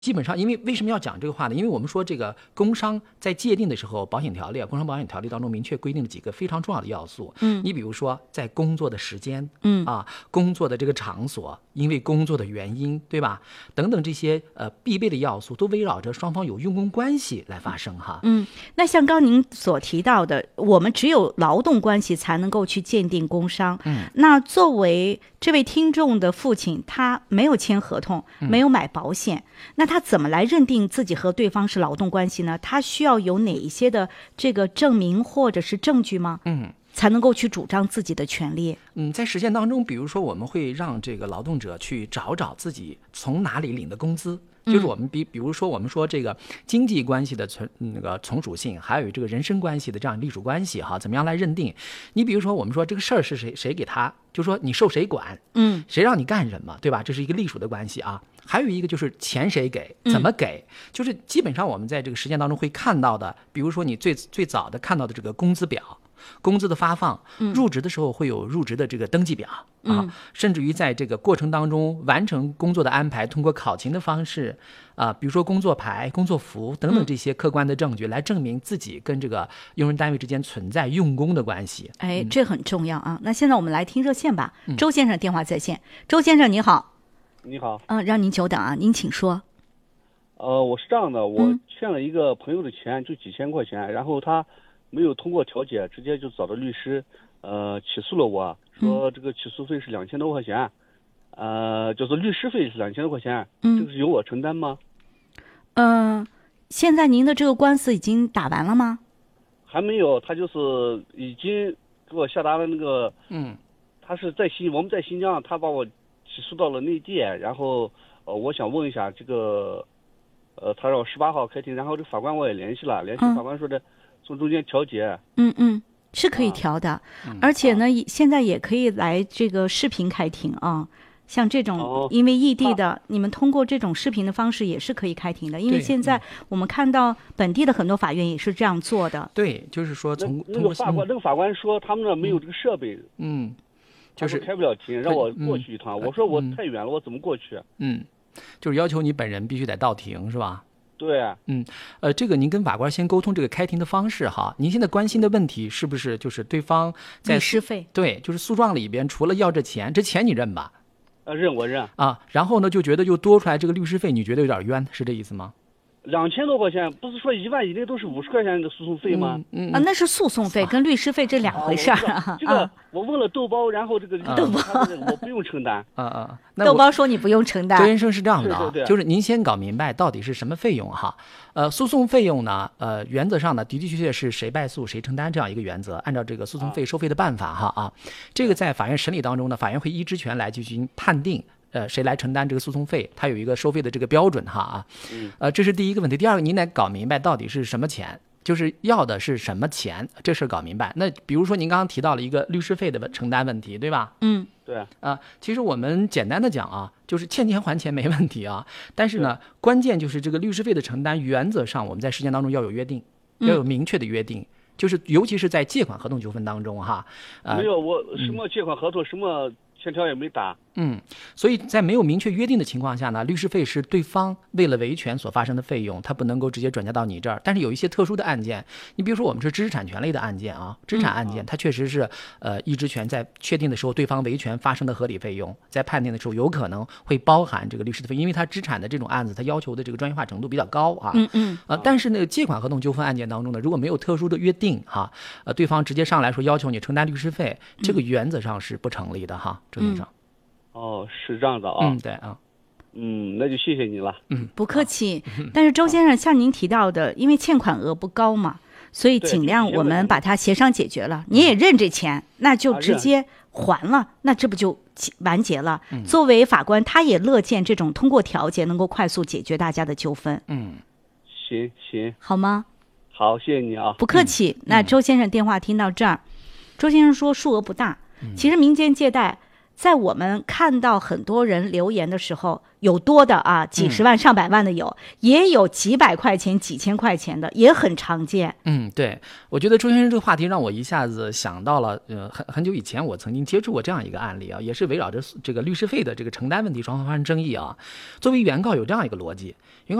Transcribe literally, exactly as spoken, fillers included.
基本上，因为为什么要讲这个话呢？因为我们说这个工伤在界定的时候，保险条例啊，工伤保险条例当中明确规定了几个非常重要的要素。 嗯， 你比如说在工作的时间， 嗯啊，工作的这个场所，因为工作的原因，对吧？等等这些呃必备的要素，都围绕着双方有用工关系来发生哈。 嗯，那像刚您所提到的，我们只有劳动关系才能够去鉴定工伤。 嗯， 那作为这位听众的父亲，他没有签合同，没有买保险，嗯、那他怎么来认定自己和对方是劳动关系呢？他需要有哪一些的这个证明或者是证据吗？ 嗯， 才能够去主张自己的权利。 嗯，在实践当中，比如说我们会让这个劳动者去找找自己从哪里领的工资。就是我们比比如说我们说这个经济关系的存那个从属性，还有这个人身关系的这样隶属关系哈，怎么样来认定？你比如说我们说这个事儿是谁谁给他，就说你受谁管， 嗯， 谁让你干什么，对吧？这是一个隶属的关系啊。还有一个就是钱谁给，怎么给，嗯、就是基本上我们在这个实践当中会看到的，比如说你最最早的看到的这个工资表。工资的发放，入职的时候会有入职的这个登记表、 嗯、 啊，甚至于在这个过程当中完成工作的安排，通过考勤的方式啊，比如说工作牌、工作服等等这些客观的证据、嗯、来证明自己跟这个用人单位之间存在用工的关系。 哎，这很重要啊。那现在我们来听热线吧，嗯、周先生电话在线。周先生你好。 你好。 嗯、呃，让您久等啊，您请说。 呃，我是这样的，我欠了一个朋友的钱，就几千块钱，然后他没有通过调解，直接就找到律师，呃，起诉了我，说这个起诉费是两千多块钱，呃，就是律师费是两千多块钱， 嗯， 这个是由我承担吗？ 嗯、呃，现在您的这个官司已经打完了吗？ 还没有，他就是已经给我下达了那个， 嗯， 他是在新我们在新疆，他把我起诉到了内地，然后呃，我想问一下这个，呃，他让我十八号开庭，然后这个法官我也联系了，联系法官说的。嗯从中间调解， 嗯嗯，是可以调的，啊、而且呢、嗯，现在也可以来这个视频开庭啊。像这种因为异地的、哦，你们通过这种视频的方式也是可以开庭的。因为现在我们看到本地的很多法院也是这样做的。 对，就是说从那个法官，那个法官说他们那没有这个设备， 嗯，就是开不了庭，让我过去一趟。 嗯、 我说我太远了，我怎么过去？ 嗯，就是要求你本人必须得到庭，是吧？ 对， 嗯，呃，这个您跟法官先沟通这个开庭的方式哈。您现在关心的问题是不是就是对方在律师费？ 对，就是诉状里边除了要这钱，这钱你认吧？ 啊，认我认啊。然后呢，就觉得又多出来这个律师费，你觉得有点冤，是这意思吗？ 两千多块钱，不是说一万以内都是五十块钱的诉讼费吗？ 嗯嗯、 啊，那是诉讼费，跟律师费这两回事儿啊。这个我问了豆包，然后这个豆包我不用承担。 啊啊， 豆包说你不用承担。 周先生是这样的啊， 对对对， 就是您先搞明白到底是什么费用哈。呃，诉讼费用呢，呃，原则上呢，的的确确是谁败诉谁承担这样一个原则，按照这个诉讼费收费的办法哈啊，这个在法院审理当中呢，法院会依职权来进行判定。呃，谁来承担这个诉讼费？它有一个收费的这个标准哈啊，呃，这是第一个问题。第二个，您得搞明白到底是什么钱，就是要的是什么钱，这事搞明白。那比如说您刚刚提到了一个律师费的承担问题，对吧？ 嗯， 对啊。 啊，其实我们简单的讲啊，就是欠钱还钱没问题啊，但是呢，关键就是这个律师费的承担，原则上我们在实践当中要有约定，要有明确的约定。嗯，就是尤其是在借款合同纠纷当中哈， 呃，没有我什么借款合同，嗯、什么欠条也没打。 嗯，所以在没有明确约定的情况下呢，律师费是对方为了维权所发生的费用，它不能够直接转嫁到你这儿。但是有一些特殊的案件，你比如说我们是知识产权类的案件啊，知识产案件，它确实是呃依职权在确定的时候，对方维权发生的合理费用，在判定的时候有可能会包含这个律师的费，因为它知识产的这种案子，它要求的这个专业化程度比较高啊。 嗯嗯。 呃，但是那个借款合同纠纷案件当中呢，如果没有特殊的约定哈，呃，对方直接上来说要求你承担律师费，这个原则上是不成立的哈，周先生。 哦，是这样的啊。 嗯，对啊。 嗯，那就谢谢你了。 嗯， 不客气。但是周先生，像您提到的，因为欠款额不高嘛，所以尽量我们把它协商解决了。你也认这钱，那就直接还了，那这不就完结了？ 嗯， 作为法官，他也乐见这种通过调解能够快速解决大家的纠纷。 嗯， 行行， 好吗？ 好，谢谢你啊。 不客气。嗯，那周先生电话听到这儿，周先生说数额不大，其实民间借贷在我们看到很多人留言的时候，有多的啊，几十万、上百万的有，嗯、也有几百块钱、几千块钱的，也很常见。 嗯，对，我觉得周先生这个话题让我一下子想到了，呃，很很久以前我曾经接触过这样一个案例啊，也是围绕着这个律师费的这个承担问题双方发生争议啊。作为原告有这样一个逻辑。